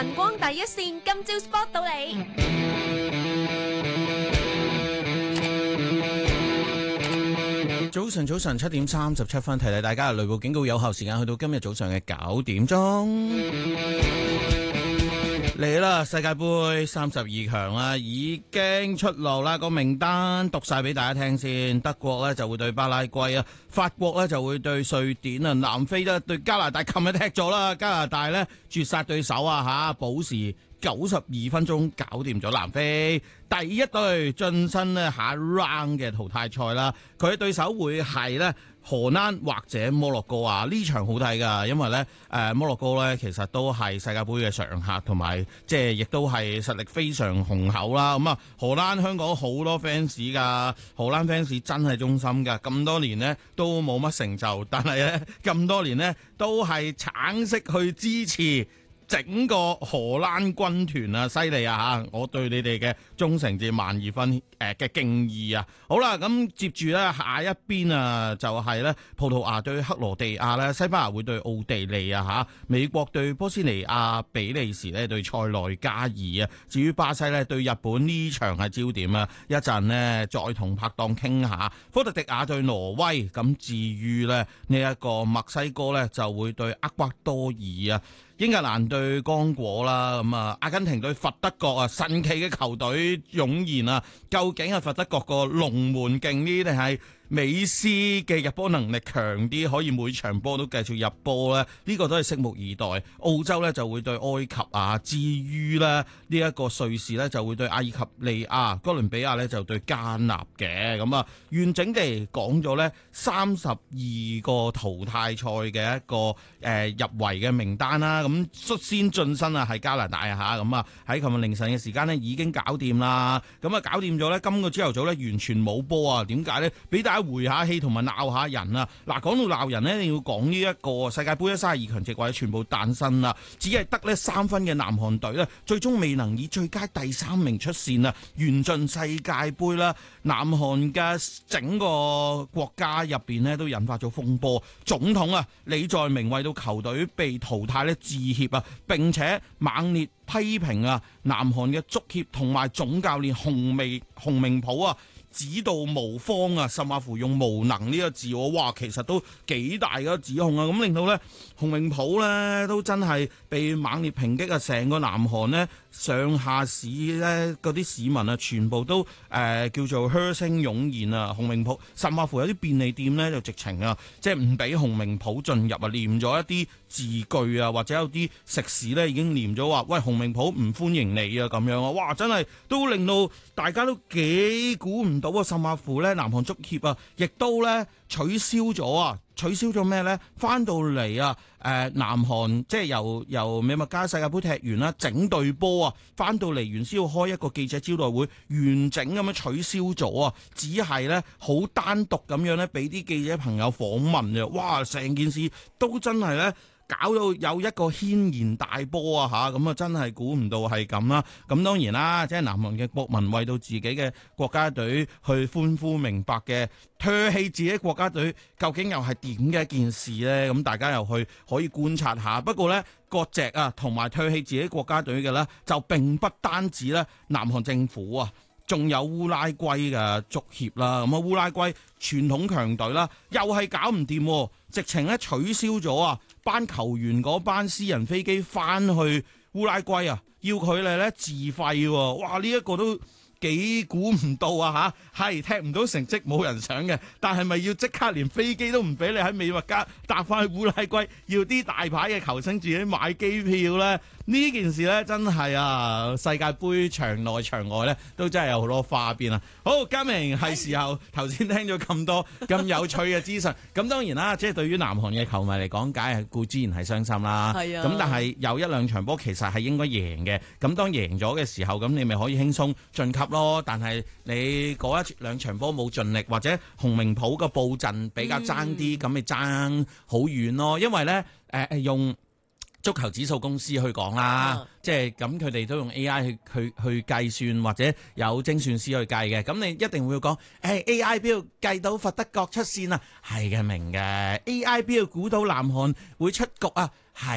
晨光第一線，今朝 spot 到你。 早晨7:37，提提大家，雷暴警告有效時間去到今日早上嘅9點鐘。嚟啦！世界盃32強啦，已經出爐啦，個名單讀晒俾大家聽先。德國呢就會對巴拉圭啊，法國呢就會對瑞典啊，南非呢對加拿大，琴日踢咗啦，加拿大呢絕殺對手啊吓，補時92分鐘搞掂咗南非，第一隊晉身呢下 round 嘅淘汰賽啦。佢嘅對手會係呢荷蘭或者摩洛哥啊，呢場好睇噶，因為咧摩洛哥咧其實都係世界盃嘅常客，同埋即係亦都係實力非常雄厚啦。咁啊，荷蘭香港好多 fans 噶，荷蘭 fans 真係忠心噶，咁多年呢都冇乜成就，但係咧咁多年呢都係橙色去支持整個荷蘭軍團啊，犀利啊嚇！我對你哋嘅忠誠至12000分嘅敬意啊！好啦，咁接住咧下一邊啊，就係咧葡萄牙對克羅地亞咧，西班牙會對奧地利啊嚇，美國對波斯尼亞，比利時咧對塞內加爾啊。至於巴西咧對日本，呢場係焦點啊！一陣呢再同拍檔傾下。科特迪瓦對挪威，咁至於咧呢一個墨西哥咧就會對厄瓜多爾啊。英格蘭對剛果啦，咁啊，阿根廷對佛德國啊，神奇嘅球隊湧現啊！究竟係佛德國個龍門勁啲，定係美斯嘅入波能力強啲，可以每場波都繼續入波呢？呢個都係拭目以待。澳洲呢就會對埃及啊，至於呢一個瑞士呢就會對阿爾及利亞，哥倫比亞呢就對加納嘅。咁啊，完整地講咗呢32個淘汰賽嘅一個入圍嘅名單啦。咁率先晉身啊係加拿大啊嚇，咁啊喺琴日凌晨嘅時間呢已經搞掂啦。咁啊搞掂咗呢，今個朝頭早呢完全冇波啊！點解呢？俾大家回下氣同埋鬧下人啊！嗱，講到鬧人呢，一定要講呢一個世界盃32強席位全部誕生啦，只係得呢3分嘅南韓隊呢，最終未能以最佳第3名出線啊，完進世界盃啦。南韓嘅整個國家入邊呢，都引發咗風波，總統啊李在明為到球隊被淘汰呢致歉啊，並且猛烈批評啊南韓嘅足協同埋總教練洪明甫啊，指導無方啊，甚至乎用無能呢個字，哇，其實都幾大嘅指控啊！咁令到呢洪明甫呢都真係被猛烈抨擊啊！成個南韓呢上下市呢嗰啲市民啊，全部都叫做噓聲湧現啊！洪明甫甚至乎有啲便利店呢就直情啊，即係唔俾洪明甫進入啊，念咗一啲字句啊，或者有啲食肆呢已經念咗話，喂，洪明甫唔歡迎你啊咁樣啊！哇，真係都令到大家都幾估唔到啊！甚至乎呢南韓足協啊，亦都呢取消咗咩呢？翻到嚟啊，南韓即係由美墨加世界盃踢完啦，整隊波啊，翻到嚟原先要開一個記者招待會，完整咁樣取消咗啊，只係呢好單獨咁樣呢俾啲記者朋友訪問啊，哇！成件事都真係呢搞到有一個軒然大波啊吓，咁啊真係估唔到係咁啦。咁當然啦，即係南韓嘅國民為到自己嘅國家隊去歡呼明白嘅，唾棄自己國家隊究竟又係點嘅一件事呢？咁大家又去可以觀察下。不過呢，割席啊同埋唾棄自己國家隊嘅呢，就並不單止呢南韓政府啊，仲有烏拉圭嘅足協啦。咁啊烏拉圭傳統強隊啦，又係搞唔掂，直情咧取消咗啊班球員嗰班私人飛機翻去烏拉圭啊，要佢哋咧自費喎。哇！呢一個都幾估唔到啊吓，係踢唔到成績冇人想嘅，但係咪要即刻連飛機都唔俾你喺美墨加搭翻去烏拉圭，要啲大牌嘅球星自己買機票呢？呢件事呢，真係啊，世界盃場內場外呢，都真係有好多花邊啊！好，嘉明係時候頭先聽咗咁多咁有趣嘅資訊，咁當然啦，即係對於南韓嘅球迷嚟講，梗係固之然係傷心啦。係啊，咁但係有一兩場波其實係應該贏嘅，咁當贏咗嘅時候，咁你咪可以輕鬆晉級咯。但係你嗰一兩場波冇盡力，或者洪明甫嘅布陣比較爭啲，咁咪爭好遠咯。因為呢，用足球指數公司去講啦，即係咁佢哋都用 AI 去計算，或者有精算師去計嘅。咁你一定會講，AI 邊度計到佛德國出線啊？係嘅，明嘅。AI 邊度估到南韓會出局啊？係。